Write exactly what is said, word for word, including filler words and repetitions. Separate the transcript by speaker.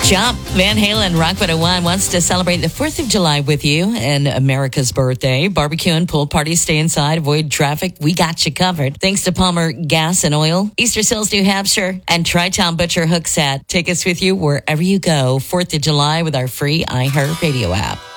Speaker 1: job. Van Halen, Rock one oh one, wants to celebrate the fourth of July with you and America's birthday. Barbecue and pool parties, stay inside, avoid traffic. We got you covered. Thanks to Palmer Gas and Oil, Easter Seals, New Hampshire, and Tri-Town Butcher Hook Set. Take us with you wherever you go. fourth of July with our free iHeart Radio app.